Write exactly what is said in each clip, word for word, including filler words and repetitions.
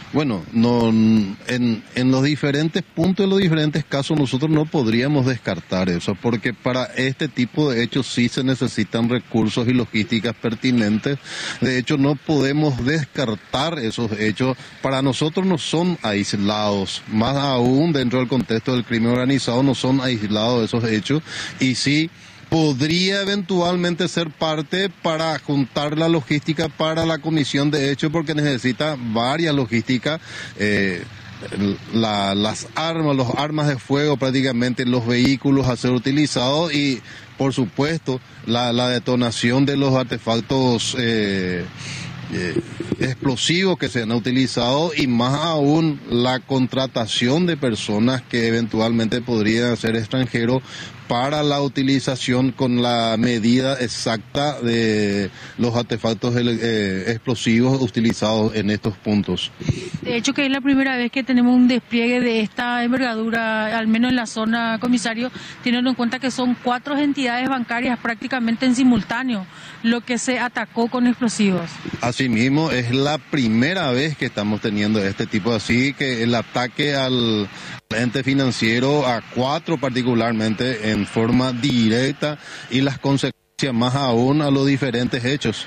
Bueno, no, en, en los diferentes puntos, en los diferentes casos, nosotros no podríamos descartar eso, porque para este tipo de hechos sí se necesitan recursos y logísticas pertinentes. De hecho, no podemos descartar esos hechos. Para nosotros no son aislados, más aún dentro del contexto del crimen organizado no son aislados esos hechos, y sí podría eventualmente ser parte para juntar la logística para la comisión de hechos, porque necesita varias logísticas, eh, la, las armas, los armas de fuego prácticamente, los vehículos a ser utilizados y por supuesto la, la detonación de los artefactos eh, eh, explosivos que se han utilizado, y más aún la contratación de personas que eventualmente podrían ser extranjeros para la utilización con la medida exacta de los artefactos eh, explosivos utilizados en estos puntos. De hecho, que es la primera vez que tenemos un despliegue de esta envergadura, al menos en la zona, comisario, teniendo en cuenta que son cuatro entidades bancarias prácticamente en simultáneo lo que se atacó con explosivos. Asimismo, es la primera vez que estamos teniendo este tipo, así que el ataque al ente financiero, a cuatro particularmente, en forma directa, y las consecuencias más aún a los diferentes hechos.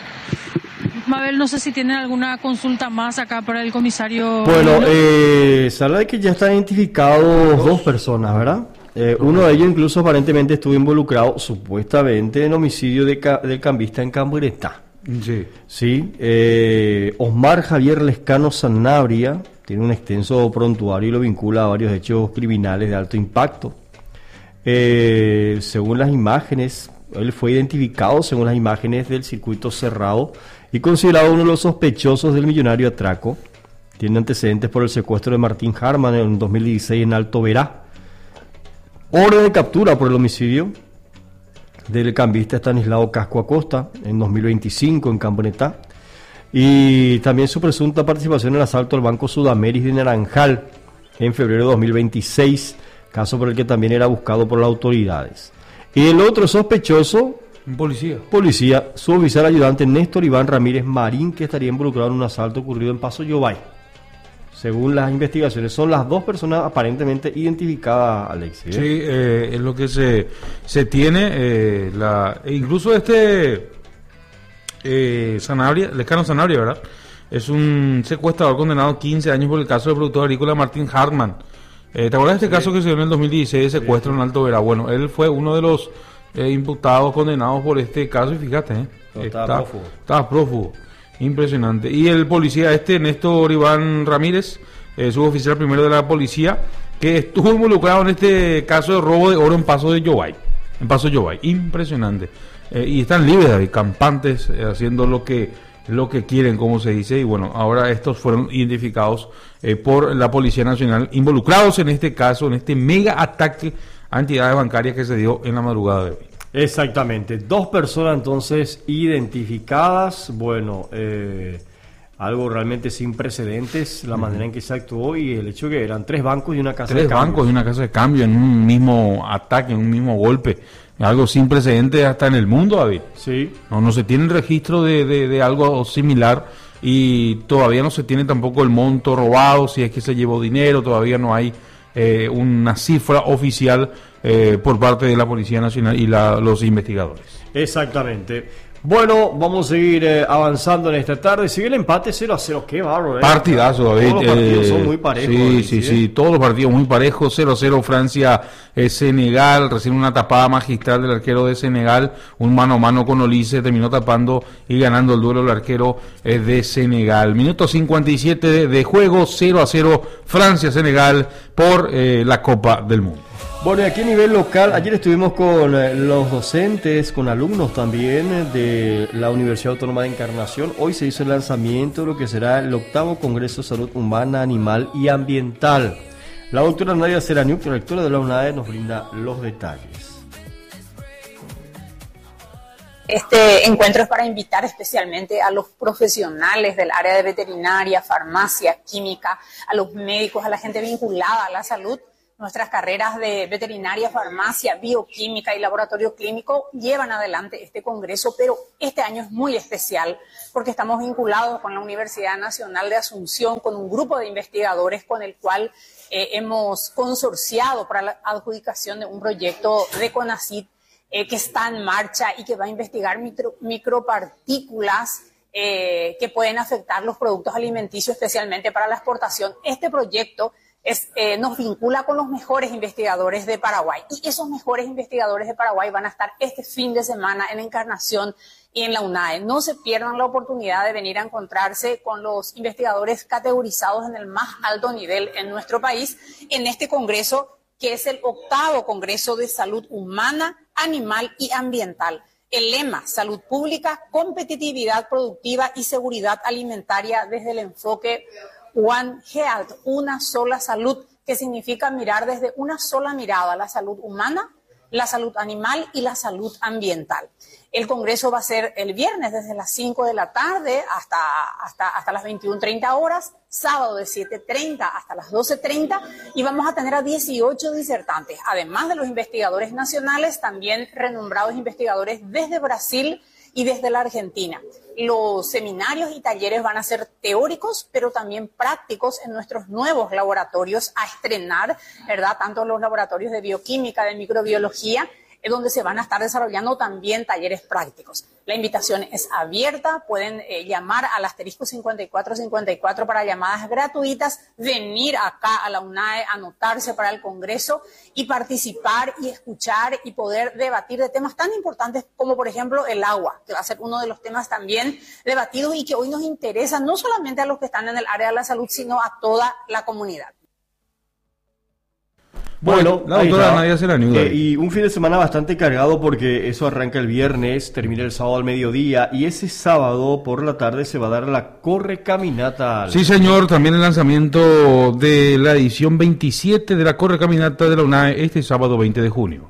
Mabel, no sé si tienen alguna consulta más acá para el comisario. Bueno, eh, se habla de que ya están identificados dos personas, ¿verdad? Eh, uno de ellos incluso aparentemente estuvo involucrado supuestamente en homicidio de ca del cambista en Camburetá. Sí. Sí, eh, Osmar Javier Lescano Sanabria tiene un extenso prontuario y lo vincula a varios hechos criminales de alto impacto. Eh, según las imágenes, él fue identificado según las imágenes del circuito cerrado y considerado uno de los sospechosos del millonario atraco. Tiene antecedentes por el secuestro de Martín Harman en dos mil dieciséis en Alto Verá. Orden de captura por el homicidio del cambista Estanislao Casco Acosta en dos mil veinticinco en Camburetá. Y también su presunta participación en el asalto al Banco Sudamérica de Naranjal en febrero de dos mil veintiséis, caso por el que también era buscado por las autoridades. Y el otro sospechoso, un policía, policía, su oficial ayudante Néstor Iván Ramírez Marín, que estaría involucrado en un asalto ocurrido en Paso Yobay. Según las investigaciones, son las dos personas aparentemente identificadas, Alexis. ¿eh? Sí, eh, es lo que se, se tiene, eh, la, incluso este eh, Sanabria, Lescano Sanabria, ¿verdad? Es un secuestrador condenado a quince años por el caso del productor agrícola Martín Hartmann. Eh, ¿Te acuerdas de este sí. caso que se dio en el dos mil dieciséis, de secuestro sí. en Alto Verá? Bueno, él fue uno de los eh, imputados, condenados por este caso, y fíjate, ¿eh? No, estaba está, prófugo. Estaba prófugo. Impresionante. Y el policía este, Néstor Iván Ramírez, eh, suboficial primero de la policía, que estuvo involucrado en este caso de robo de oro en Paso de Yobay. En Paso Yobay. Impresionante. Eh, y están libres, David, campantes, eh, haciendo lo que, lo que quieren, como se dice. Y bueno, ahora estos fueron identificados eh, por la Policía Nacional, involucrados en este caso, en este mega ataque a entidades bancarias que se dio en la madrugada de hoy. Exactamente, dos personas entonces identificadas, bueno, eh, algo realmente sin precedentes, la uh-huh. manera en que se actuó y el hecho que eran tres bancos y una casa tres de cambio. Tres bancos y una casa de cambio en un mismo ataque, en un mismo golpe, algo sin precedentes hasta en el mundo, David. Sí. No, no se tiene el registro de, de, de algo similar y todavía no se tiene tampoco el monto robado, si es que se llevó dinero, todavía no hay eh, una cifra oficial Eh, por parte de la Policía Nacional y la, los investigadores. Exactamente. Bueno, vamos a seguir eh, avanzando en esta tarde. Sigue el empate cero a cero. Qué bárbaro, ¿eh? Partidazo, David. Todos los partidos eh, son muy parejos. Sí, David, sí, ¿sí? sí. Todos los partidos muy parejos. cero a cero Francia, eh, Senegal. Recién una tapada magistral del arquero de Senegal. Un mano a mano con Olise. Terminó tapando y ganando el duelo el arquero eh, de Senegal. Minuto cincuenta y siete de, de juego. cero a cero Francia-Senegal por eh, la Copa del Mundo. Bueno, y aquí a nivel local, ayer estuvimos con eh, los docentes, con alumnos también de la Universidad Autónoma de Encarnación. Hoy se hizo el lanzamiento de lo que será el octavo Congreso de Salud Humana, Animal y Ambiental. La doctora Nadia Seraniuk, rectora de la UNAE, nos brinda los detalles. Este encuentro es para invitar especialmente a los profesionales del área de veterinaria, farmacia, química, a los médicos, a la gente vinculada a la salud, nuestras carreras de veterinaria, farmacia, bioquímica y laboratorio clínico llevan adelante este congreso, pero este año es muy especial porque estamos vinculados con la Universidad Nacional de Asunción, con un grupo de investigadores con el cual eh, hemos consorciado para la adjudicación de un proyecto de CONACYT eh, que está en marcha y que va a investigar micro, micropartículas eh, que pueden afectar los productos alimenticios, especialmente para la exportación. Este proyecto Es, eh, nos vincula con los mejores investigadores de Paraguay. Y esos mejores investigadores de Paraguay van a estar este fin de semana en Encarnación y en la UNAE. No se pierdan la oportunidad de venir a encontrarse con los investigadores categorizados en el más alto nivel en nuestro país en este congreso, que es el octavo Congreso de Salud Humana, Animal y Ambiental. El lema, salud pública, competitividad productiva y seguridad alimentaria desde el enfoque One Health, una sola salud, que significa mirar desde una sola mirada la salud humana, la salud animal y la salud ambiental. El congreso va a ser el viernes desde las cinco de la tarde hasta, hasta, hasta las veintiuna treinta horas, sábado de siete treinta hasta las doce treinta y vamos a tener a dieciocho disertantes, además de los investigadores nacionales, también renombrados investigadores desde Brasil y desde la Argentina. Los seminarios y talleres van a ser teóricos, pero también prácticos en nuestros nuevos laboratorios a estrenar, ¿verdad? Tanto los laboratorios de bioquímica, de microbiología, donde se van a estar desarrollando también talleres prácticos. La invitación es abierta, pueden eh, llamar al asterisco cincuenta y cuatro cincuenta y cuatro para llamadas gratuitas, venir acá a la UNAE, anotarse para el congreso y participar y escuchar y poder debatir de temas tan importantes como, por ejemplo, el agua, que va a ser uno de los temas también debatidos y que hoy nos interesa no solamente a los que están en el área de la salud, sino a toda la comunidad. Bueno, la doctora Nadia Serraniuga. Eh, y un fin de semana bastante cargado porque eso arranca el viernes, termina el sábado al mediodía y ese sábado por la tarde se va a dar la Correcaminata. Sí, señor, también el lanzamiento de la edición veintisiete de la Correcaminata de la UNAE este sábado veinte de junio.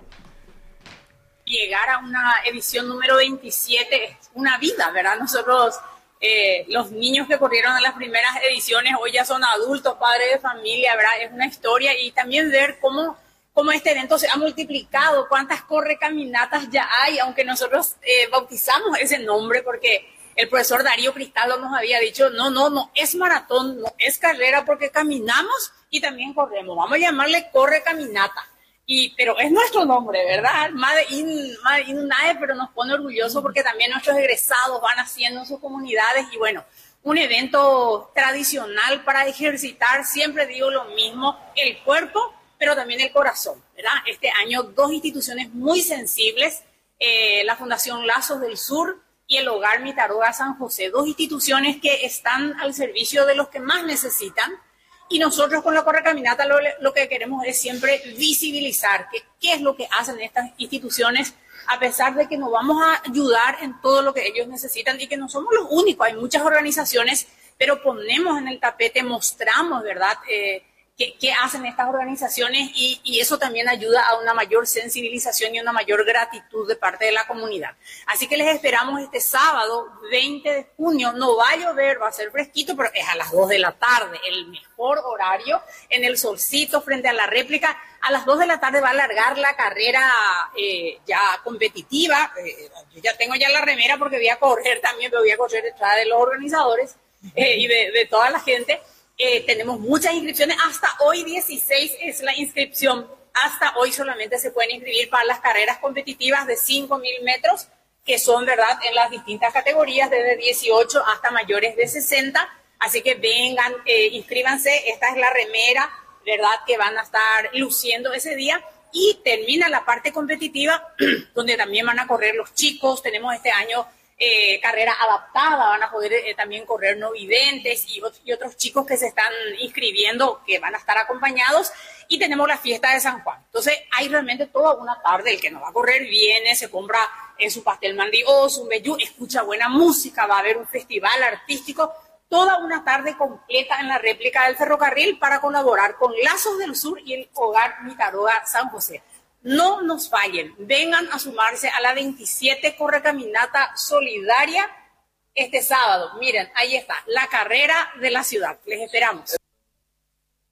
Llegar a una edición número veintisiete es una vida, ¿verdad? Nosotros... Eh, los niños que corrieron en las primeras ediciones hoy ya son adultos, padres de familia, ¿verdad? Es una historia y también ver cómo, cómo este evento se ha multiplicado, cuántas correcaminatas ya hay, aunque nosotros eh, bautizamos ese nombre porque el profesor Darío Cristaldo nos había dicho, no, no, no es maratón, no es carrera porque caminamos y también corremos, vamos a llamarle correcaminata. Y, pero es nuestro nombre, ¿verdad? Made in, Made in UNAE, pero nos pone orgulloso porque también nuestros egresados van haciendo en sus comunidades y bueno, un evento tradicional para ejercitar, siempre digo lo mismo, el cuerpo, pero también el corazón, ¿verdad? Este año dos instituciones muy sensibles, eh, la Fundación Lazos del Sur y el Hogar Mitaroga San José, dos instituciones que están al servicio de los que más necesitan. Y nosotros con la Correcaminata lo, lo que queremos es siempre visibilizar que, qué es lo que hacen estas instituciones, a pesar de que nos vamos a ayudar en todo lo que ellos necesitan y que no somos los únicos, hay muchas organizaciones, pero ponemos en el tapete, mostramos, ¿verdad?, eh, qué, qué hacen estas organizaciones y, y eso también ayuda a una mayor sensibilización y una mayor gratitud de parte de la comunidad. Así que les esperamos este sábado, veinte de junio, no va a llover, va a ser fresquito, pero es a las dos de la tarde, el mejor horario, en el solcito frente a la réplica. A las dos de la tarde va a alargar la carrera eh, ya competitiva. Eh, yo ya tengo ya la remera porque voy a correr también, pero voy a correr detrás de los organizadores eh, y de, de toda la gente. Eh, tenemos muchas inscripciones, hasta hoy dieciséis es la inscripción, hasta hoy solamente se pueden inscribir para las carreras competitivas de cinco mil metros, que son, ¿verdad?, en las distintas categorías, desde dieciocho hasta mayores de sesenta, así que vengan, eh, inscríbanse, esta es la remera, ¿verdad?, que van a estar luciendo ese día, y termina la parte competitiva, donde también van a correr los chicos, tenemos este año Eh, carrera adaptada, van a poder eh, también correr no videntes y, y otros chicos que se están inscribiendo que van a estar acompañados y tenemos la fiesta de San Juan. Entonces hay realmente toda una tarde, el que no va a correr viene, se compra en su pastel mandioso, un vellú, escucha buena música, va a haber un festival artístico, toda una tarde completa en la réplica del ferrocarril para colaborar con Lazos del Sur y el Hogar Mitaroga San José. No nos fallen, vengan a sumarse a la veintisiete Correcaminata Solidaria este sábado. Miren, ahí está, la carrera de la ciudad. Les esperamos.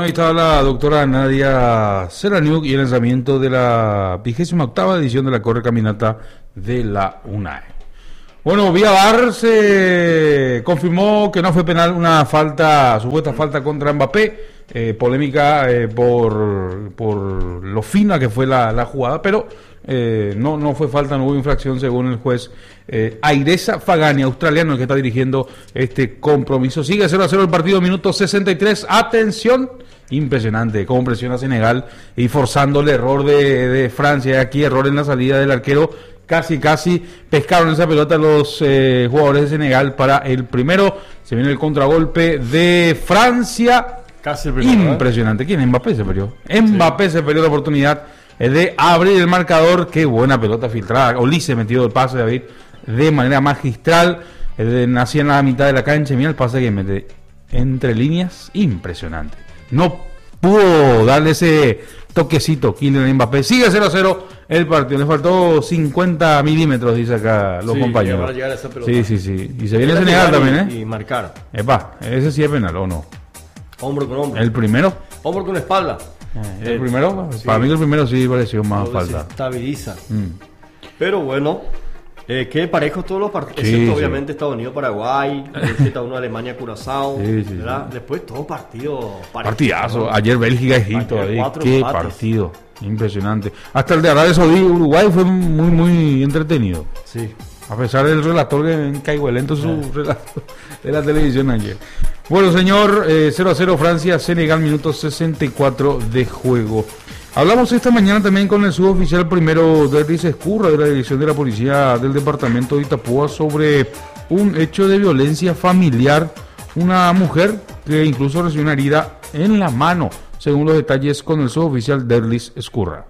Ahí está la doctora Nadia Seraniuk y el lanzamiento de la vigésima octava edición de la Corre Caminata de la UNAE. Bueno, vía V A R se confirmó que no fue penal una falta, supuesta falta contra Mbappé, eh, polémica eh, por, por lo fina que fue la, la jugada, pero eh, no, no fue falta, no hubo infracción según el juez eh, Aireza Fagani, australiano, el que está dirigiendo este compromiso. Sigue cero a cero el partido, minuto sesenta y tres, atención. Impresionante cómo presiona Senegal y forzando el error de, de Francia. Aquí error en la salida del arquero. Casi, casi pescaron esa pelota los eh, jugadores de Senegal para el primero. Se viene el contragolpe de Francia. Casi el primero. Impresionante. ¿eh? ¿Quién? Mbappé se perdió. Mbappé sí. se perdió la oportunidad de abrir el marcador. Qué buena pelota filtrada. Olise metió el pase, David, de manera magistral. Nacía en la mitad de la cancha. Mira el pase que mete entre líneas. Impresionante. No pudo darle ese toquecito Kylian Mbappé. Sigue cero a cero el partido. Le faltó cincuenta milímetros, dice acá los sí, compañeros. Llegar a esa pelota. Sí, sí, sí. Y se viene Senegal también, ¿eh? Y marcar. Epa, ese sí es penal, ¿o no? Hombro con hombro. ¿El primero? Hombro con espalda. ¿El, el primero? Sí. Para mí el primero sí pareció más Lo falta. Estabiliza. Mm. Pero bueno, eh, qué parejos todos los partidos. Sí, excepto sí. obviamente Estados Unidos, Paraguay, Z uno Alemania, Curazao. Sí, sí, ¿verdad? sí. Después todo partido Partidazo. ¿no? Ayer Bélgica, Egipto. Ayer Ahí. cuatro Qué empates. partido. Impresionante. Hasta el de Arabia Saudí, Uruguay fue muy, muy entretenido. Sí. A pesar del relator que caigo lento su eh. relato de la televisión ayer. Bueno, señor, eh, cero a cero Francia, Senegal, minuto sesenta y cuatro de juego. Hablamos esta mañana también con el suboficial primero Derlis Escurra de la Dirección de la Policía del Departamento de Itapúa sobre un hecho de violencia familiar. Una mujer que incluso recibió una herida en la mano, según los detalles con el suboficial Derlis Escurra.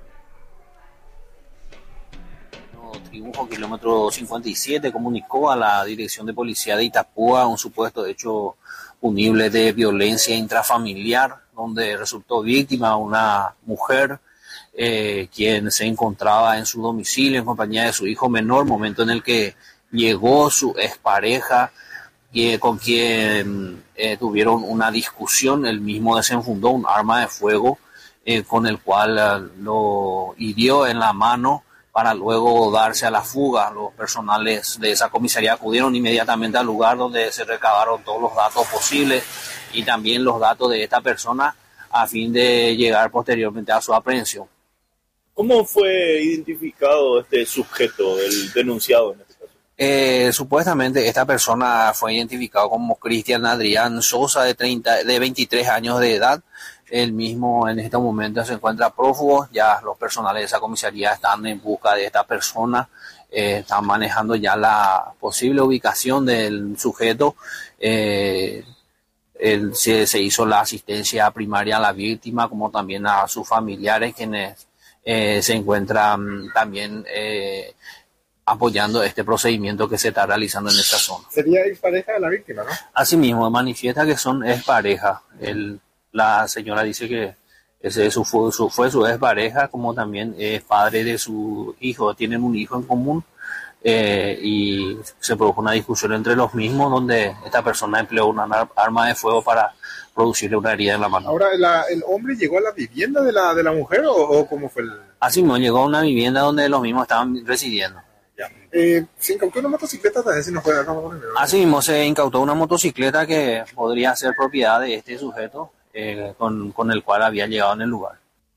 Triunfo, kilómetro cincuenta y siete, comunicó a la Dirección de Policía de Itapúa un supuesto hecho punible de violencia intrafamiliar, donde resultó víctima una mujer eh, quien se encontraba en su domicilio en compañía de su hijo menor, momento en el que llegó su expareja eh, con quien eh, tuvieron una discusión. Él mismo desenfundó un arma de fuego eh, con el cual eh, lo hirió en la mano para luego darse a la fuga. Los personales de esa comisaría acudieron inmediatamente al lugar donde se recabaron todos los datos posibles y también los datos de esta persona a fin de llegar posteriormente a su aprehensión. ¿Cómo fue identificado este sujeto, el denunciado en este caso? Eh, supuestamente esta persona fue identificado como Cristian Adrián Sosa, de, treinta, de veintitrés años de edad. Él mismo en este momento se encuentra prófugo. Ya los personales de esa comisaría están en busca de esta persona, eh, están manejando ya la posible ubicación del sujeto. Eh, él, se, se hizo la asistencia primaria a la víctima, como también a sus familiares, quienes eh, se encuentran también eh, apoyando este procedimiento que se está realizando en esta zona. Sería expareja de la víctima, ¿no? Asimismo, manifiesta que son expareja. El La señora dice que ese su, su, fue su expareja, como también es padre de su hijo. Tienen un hijo en común eh, y se produjo una discusión entre los mismos donde esta persona empleó una arma de fuego para producirle una herida en la mano. Ahora, ¿la, ¿el hombre llegó a la vivienda de la, de la mujer o, o cómo fue el...? Así mismo, llegó a una vivienda donde los mismos estaban residiendo. Ya. Eh, se incautó una motocicleta también, si nos puede dar favor. Así mismo, se incautó una motocicleta que podría ser propiedad de este sujeto, Eh, con, con el cual había llegado en el lugar.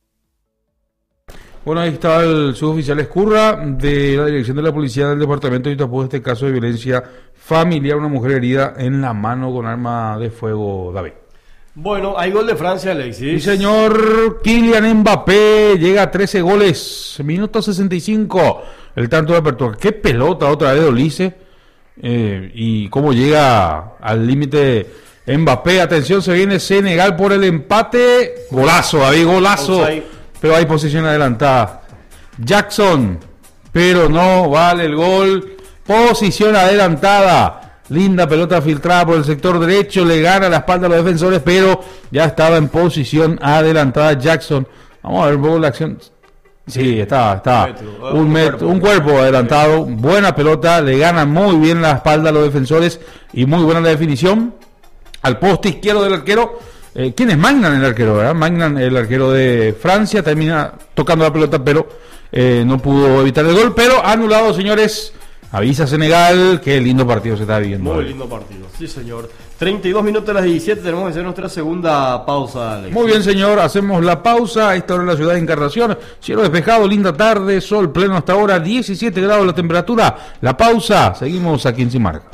Bueno, ahí está el suboficial Escurra de la Dirección de la Policía del Departamento de Itapúa, este caso de violencia familiar, una mujer herida en la mano con arma de fuego, David. Bueno, hay gol de Francia, Alexis. Sí, señor. Kylian Mbappé llega a trece goles, minuto sesenta y cinco, el tanto de apertura. Qué pelota otra vez de Olise, eh, y cómo llega al límite Mbappé. Atención, se viene Senegal por el empate. Golazo, David, golazo. Outside. Pero hay posición adelantada. Jackson, pero no vale el gol. Posición adelantada. Linda pelota filtrada por el sector derecho. Le gana la espalda a los defensores, pero ya estaba en posición adelantada Jackson. Vamos a ver un poco la acción. Sí, está, está. Un, un, met, cuerpo. un cuerpo adelantado. Buena pelota. Le gana muy bien la espalda a los defensores y muy buena la definición al poste izquierdo del arquero, Eh, ¿Quién es Magnan, el arquero, verdad? Magnan, el arquero de Francia, termina tocando la pelota, pero eh, no pudo evitar el gol. Pero anulado, señores. Avisa Senegal, qué lindo partido se está viviendo. Muy lindo partido, sí señor. treinta y dos minutos a las diecisiete, tenemos que hacer nuestra segunda pausa, Alex. Muy bien, señor, hacemos la pausa. A esta hora en la ciudad de Encarnación, cielo despejado, linda tarde, sol pleno hasta ahora, diecisiete grados la temperatura. La pausa, seguimos aquí en Cimarca.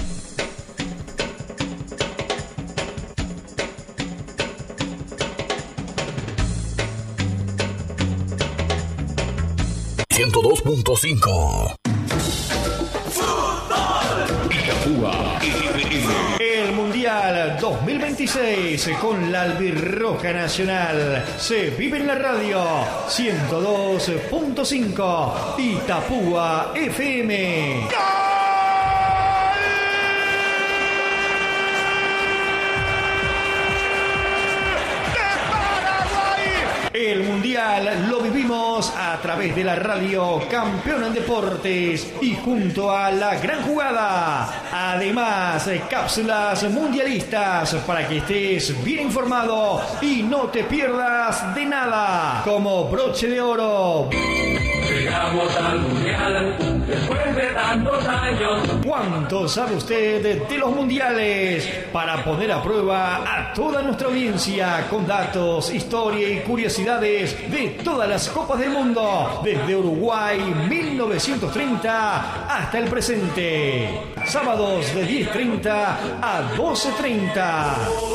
ciento dos punto cinco. El Mundial dos mil veintiséis con la Albirroja Nacional se vive en la radio ciento dos punto cinco Itapúa F M. El Mundial lo vivimos a través de la radio Campeón en Deportes y junto a La Gran Jugada. Además, cápsulas mundialistas para que estés bien informado y no te pierdas de nada. Como broche de oro. Llegamos al Mundial después de tantos años. ¿Cuánto sabe usted de los mundiales? Para poner a prueba a toda nuestra audiencia con datos, historia y curiosidades de todas las copas del mundo, desde Uruguay mil novecientos treinta hasta el presente. Sábados de diez treinta a doce treinta.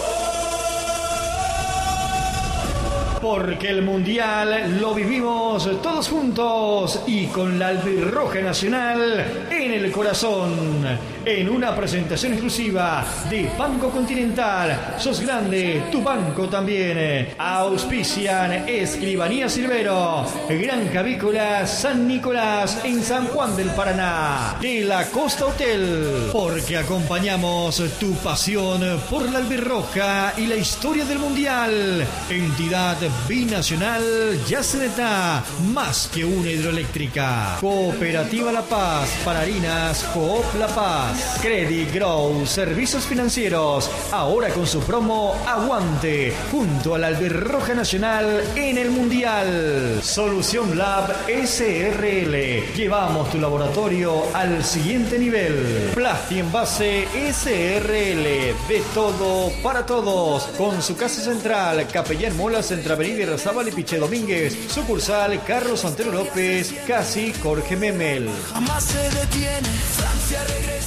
Porque el Mundial lo vivimos todos juntos y con la Albirroja Nacional en el corazón. En una presentación exclusiva de Banco Continental. Sos grande, tu banco también. Auspician Escribanía Silvero, Granja Avícola San Nicolás en San Juan del Paraná. De la Costa Hotel. Porque acompañamos tu pasión por la Albirroja y la historia del Mundial. Entidad binacional Yacenetá, más que una hidroeléctrica. Cooperativa La Paz, para harinas Coop La Paz. Credit Grow, servicios financieros, ahora con su promo Aguante, junto a la Albirroja Nacional en el Mundial. Solución Lab S R L, llevamos tu laboratorio al siguiente nivel. Plasti Envase S R L, de todo para todos, con su casa central, Capellán Molas, entre Avenida Irrazábal y Piché Domínguez, sucursal Carlos Santero López, casi Jorge Memel. Jamás se detiene, Francia regresa.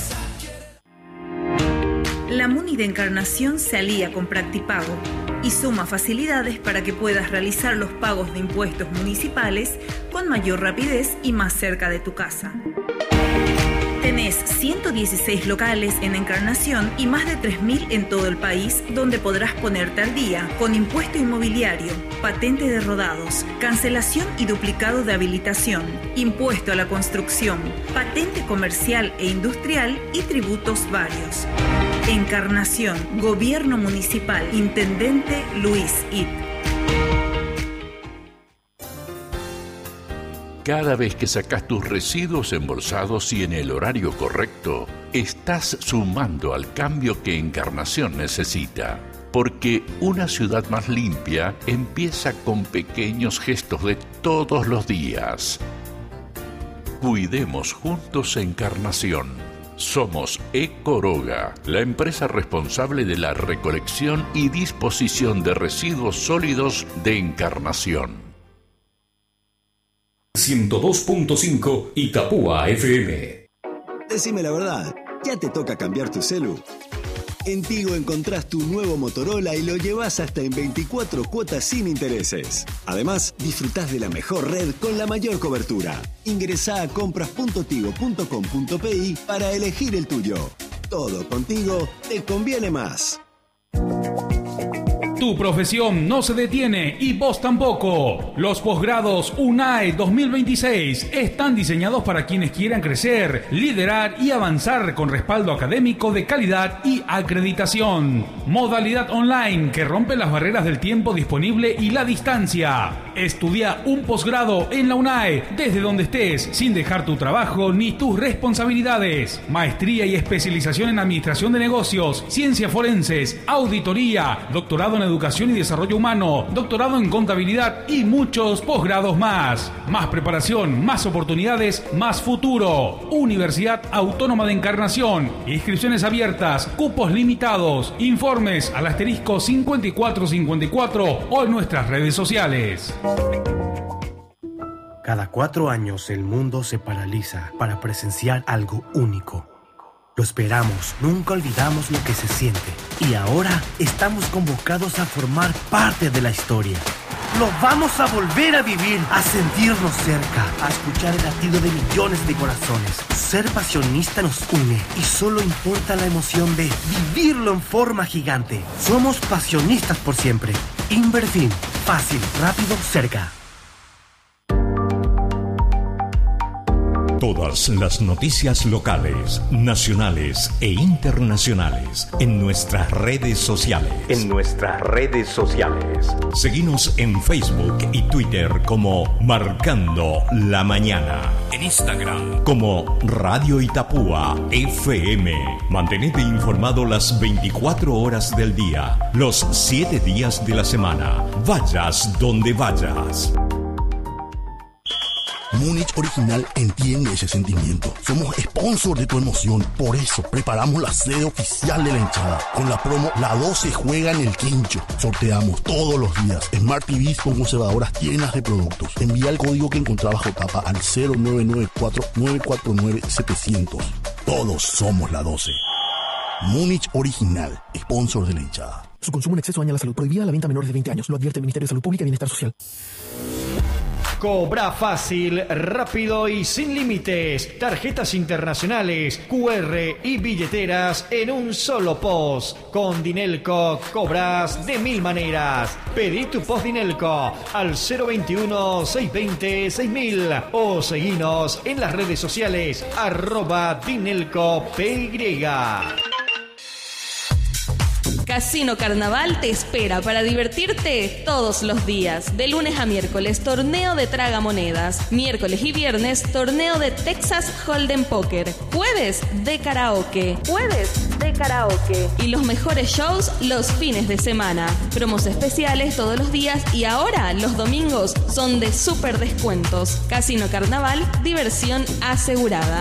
La Muni de Encarnación se alía con Practipago y suma facilidades para que puedas realizar los pagos de impuestos municipales con mayor rapidez y más cerca de tu casa. Tenés ciento dieciséis locales en Encarnación y más de tres mil en todo el país, donde podrás ponerte al día con impuesto inmobiliario, patente de rodados, cancelación y duplicado de habilitación, impuesto a la construcción, patente comercial e industrial y tributos varios. Encarnación, Gobierno Municipal, Intendente Luis It. Cada vez que sacas tus residuos embolsados y en el horario correcto, estás sumando al cambio que Encarnación necesita. Porque una ciudad más limpia empieza con pequeños gestos de todos los días. Cuidemos juntos Encarnación. Somos Ecoroga, la empresa responsable de la recolección y disposición de residuos sólidos de Encarnación. ciento dos punto cinco Itapúa F M. Decime la verdad, ¿ya te toca cambiar tu celu? En Tigo encontrás tu nuevo Motorola y lo llevas hasta en veinticuatro cuotas sin intereses. Además, disfrutás de la mejor red con la mayor cobertura. Ingresá a compras punto tigo punto com punto pi para elegir el tuyo. Todo contigo te conviene más. Tu profesión no se detiene y vos tampoco. Los posgrados UNAE dos mil veintiséis están diseñados para quienes quieran crecer, liderar y avanzar con respaldo académico de calidad y acreditación. Modalidad online que rompe las barreras del tiempo disponible y la distancia. Estudia un posgrado en la UNAE desde donde estés, sin dejar tu trabajo ni tus responsabilidades. Maestría y especialización en administración de negocios, ciencias forenses, auditoría, doctorado en Educación y Desarrollo Humano, doctorado en Contabilidad y muchos posgrados más. Más preparación, más oportunidades, más futuro. Universidad Autónoma de Encarnación. Inscripciones abiertas, cupos limitados. Informes al asterisco cincuenta y cuatro cincuenta y cuatro o en nuestras redes sociales. Cada cuatro años el mundo se paraliza para presenciar algo único. Lo esperamos, nunca olvidamos lo que se siente. Y ahora estamos convocados a formar parte de la historia. Lo vamos a volver a vivir, a sentirnos cerca, a escuchar el latido de millones de corazones. Ser pasionista nos une y solo importa la emoción de vivirlo en forma gigante. Somos pasionistas por siempre. Inverfin, fácil, rápido, cerca. Todas las noticias locales, nacionales e internacionales en nuestras redes sociales. En nuestras redes sociales. Seguinos en Facebook y Twitter como Marcando la Mañana. En Instagram como Radio Itapúa F M. Mantenete informado las veinticuatro horas del día, los siete días de la semana. Vayas donde vayas. Múnich Original entiende ese sentimiento. Somos sponsor de tu emoción. Por eso preparamos la sede oficial de la hinchada. Con la promo La doce juega en el quincho. Sorteamos todos los días Smart T Vs con conservadoras llenas de productos. Envía el código que encontrás bajo tapa al cero nueve nueve cuatro nueve cuatro nueve setecientos. Todos somos la doce. Múnich Original, sponsor de la hinchada. Su consumo en exceso daña la salud. Prohibida la venta a menores de veinte años. Lo advierte el Ministerio de Salud Pública y Bienestar Social. Cobra fácil, rápido y sin límites. Tarjetas internacionales, Q R y billeteras en un solo post. Con Dinelco cobras de mil maneras. Pedí tu post Dinelco al cero veintiuno, seiscientos veinte, seis mil o seguinos en las redes sociales arroba Dinelco P Y. Casino Carnaval te espera para divertirte todos los días. De lunes a miércoles, torneo de tragamonedas. Miércoles y viernes, torneo de Texas Hold'em Poker. Jueves de karaoke. Jueves de karaoke. Y los mejores shows los fines de semana. Promos especiales todos los días y ahora los domingos son de súper descuentos. Casino Carnaval, diversión asegurada.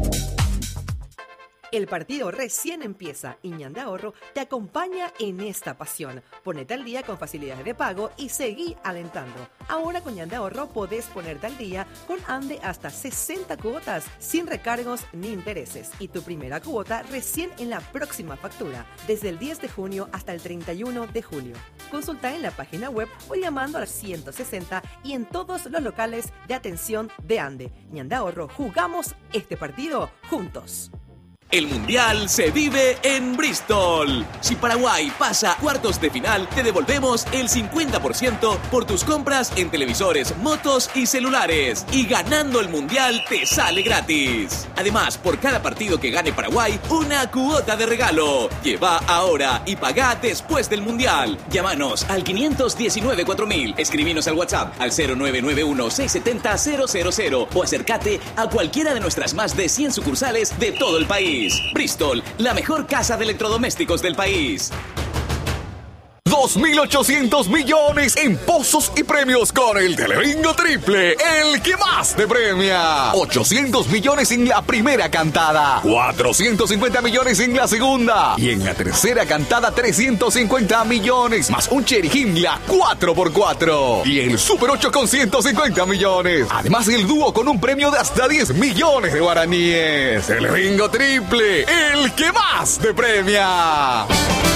El partido recién empieza y Ñandé Ahorro te acompaña en esta pasión. Ponete al día con facilidades de pago y seguí alentando. Ahora con Ñandé Ahorro podés ponerte al día con Ande hasta sesenta cuotas sin recargos ni intereses. Y tu primera cuota recién en la próxima factura, desde el diez de junio hasta el treinta y uno de julio. Consulta en la página web o llamando al ciento sesenta y en todos los locales de atención de Ande. Ñandé Ahorro, jugamos este partido juntos. El Mundial se vive en Bristol. Si Paraguay pasa a cuartos de final, te devolvemos el cincuenta por ciento por tus compras en televisores, motos y celulares. Y ganando el Mundial te sale gratis. Además, por cada partido que gane Paraguay, una cuota de regalo. Lleva ahora y pagá después del Mundial. Llámanos al quinientos diecinueve cuatro mil. Escribinos al WhatsApp al cero nueve nueve uno, seis siete cero, cero cero cero o acércate a cualquiera de nuestras más de cien sucursales de todo el país. Bristol, la mejor casa de electrodomésticos del país. dos mil ochocientos millones en pozos y premios con el Telebingo Triple, el que más te premia. ochocientos millones en la primera cantada, cuatrocientos cincuenta millones en la segunda y en la tercera cantada trescientos cincuenta millones, más un Cherry Himla cuatro por cuatro y el Super ocho con ciento cincuenta millones. Además el dúo con un premio de hasta diez millones de guaraníes. Telebingo Triple, el que más te premia.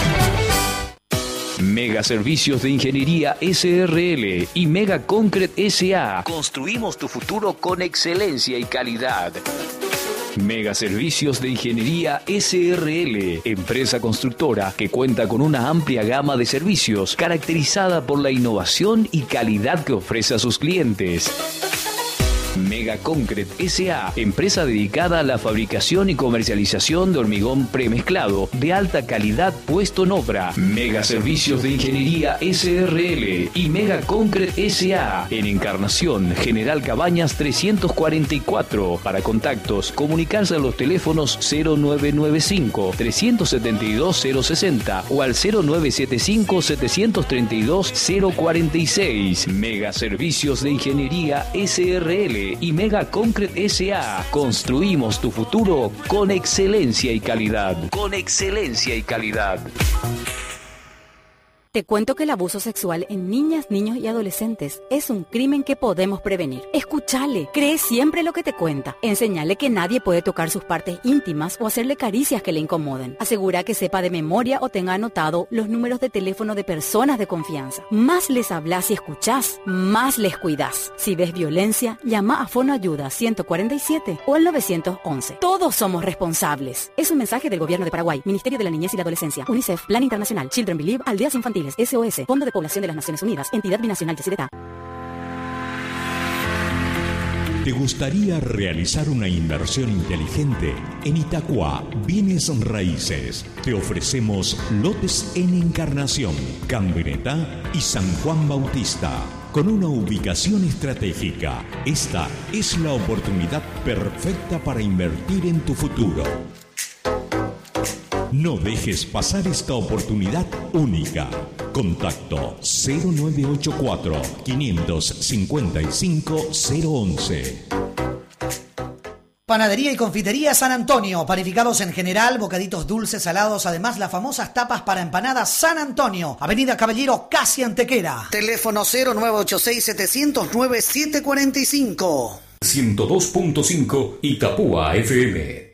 Mega Servicios de Ingeniería S R L y Mega Concrete S A. Construimos tu futuro con excelencia y calidad. Mega Servicios de Ingeniería S R L, empresa constructora que cuenta con una amplia gama de servicios caracterizada por la innovación y calidad que ofrece a sus clientes. Mega Concrete S A, empresa dedicada a la fabricación y comercialización de hormigón premezclado de alta calidad puesto en obra. Mega Servicios de Ingeniería S R L y Mega Concrete S A en Encarnación, General Cabañas trescientos cuarenta y cuatro. Para contactos, comunicarse a los teléfonos cero nueve nueve cinco, tres siete dos, cero sesenta o al cero nueve siete cinco, siete tres dos, cero cuarenta y seis. Mega Servicios de Ingeniería S R L y Mega Concrete S A. Construimos tu futuro con excelencia y calidad. Con excelencia y calidad. Te cuento que el abuso sexual en niñas, niños y adolescentes es un crimen que podemos prevenir. Escúchale, cree siempre lo que te cuenta. Enseñale que nadie puede tocar sus partes íntimas o hacerle caricias que le incomoden. Asegura que sepa de memoria o tenga anotado los números de teléfono de personas de confianza. Más les hablas y escuchás, más les cuidás. Si ves violencia, llama a Fonoayuda ciento cuarenta y siete o al nueve once. Todos somos responsables. Es un mensaje del Gobierno de Paraguay, Ministerio de la Niñez y la Adolescencia, UNICEF, Plan Internacional, Children Believe, Aldeas Infantiles, S O S, Fondo de Población de las Naciones Unidas, Entidad Binacional Yacyretá. ¿Te gustaría realizar una inversión inteligente? En Itacua, Bienes Raíces, te ofrecemos lotes en Encarnación, Cambreta y San Juan Bautista. Con una ubicación estratégica, esta es la oportunidad perfecta para invertir en tu futuro. No dejes pasar esta oportunidad única. Contacto cero nueve ocho cuatro, cinco cinco cinco, cero once. Panadería y confitería San Antonio, panificados en general, bocaditos dulces, salados, además las famosas tapas para empanadas San Antonio, Avenida Caballero, casi Antequera. Teléfono cero nueve ocho seis, siete cero nueve, siete cuatro cinco. ciento dos punto cinco Itapúa F M.